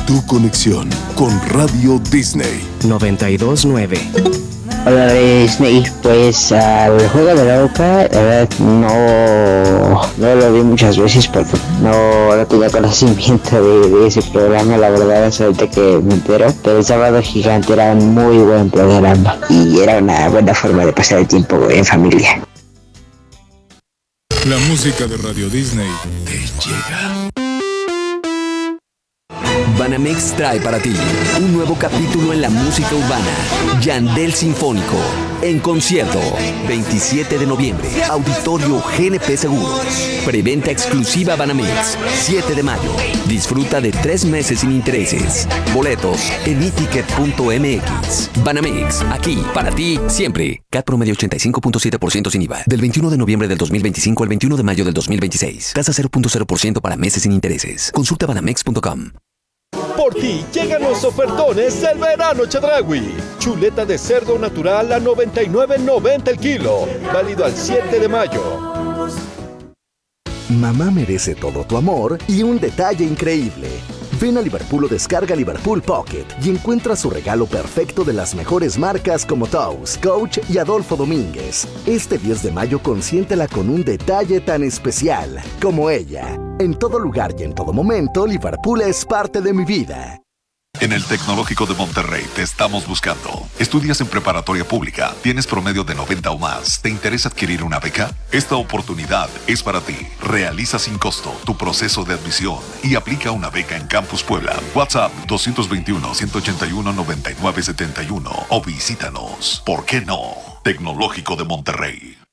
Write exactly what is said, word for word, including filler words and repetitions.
Tu conexión con Radio Disney noventa y dos nueve. Hola Disney, pues al juego de la oca, la verdad no, no lo vi muchas veces porque no, no tenía conocimiento de, de ese programa, la verdad es ahorita que me entero, pero el Sábado Gigante era un muy buen programa y era una buena forma de pasar el tiempo en familia. La música de Radio Disney te llega. Banamex trae para ti un nuevo capítulo en la música urbana. Yandel Sinfónico, en concierto, veintisiete de noviembre, Auditorio G N P Seguros. Preventa exclusiva Banamex, siete de mayo. Disfruta de tres meses sin intereses. Boletos en iticket punto m x. Banamex, aquí, para ti, siempre. C A T promedio ochenta y cinco punto siete por ciento sin I V A. Del veintiuno de noviembre del dos mil veinticinco al veintiuno de mayo del dos mil veintiséis. Tasa cero punto cero por ciento para meses sin intereses. Consulta banamex punto com. Por ti llegan los ofertones del verano Chedraui. Chuleta de cerdo natural a noventa y nueve noventa el kilo. Válido al siete de mayo. Mamá merece todo tu amor y un detalle increíble. Ven a Liverpool o descarga Liverpool Pocket y encuentra su regalo perfecto de las mejores marcas como Toast, Coach y Adolfo Domínguez. Este diez de mayo consiéntela con un detalle tan especial como ella. En todo lugar y en todo momento, Liverpool es parte de mi vida. En el Tecnológico de Monterrey te estamos buscando. ¿Estudias en preparatoria pública? ¿Tienes promedio de noventa o más? ¿Te interesa adquirir una beca? Esta oportunidad es para ti. Realiza sin costo tu proceso de admisión y aplica una beca en Campus Puebla. WhatsApp dos dos uno, uno ocho uno, nueve nueve siete uno o visítanos. ¿Por qué no? Tecnológico de Monterrey.